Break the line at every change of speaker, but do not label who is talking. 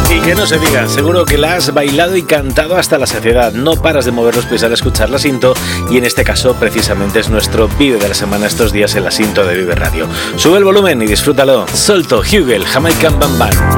Y que no se diga, seguro que la has bailado y cantado hasta la saciedad. No paras de mover los pies al escuchar la Sinto, y en este caso precisamente es nuestro vídeo de la semana estos días en la Sinto de Vive Radio. Sube el volumen y disfrútalo. Solto, Hugel, Jamaican Bam Bam.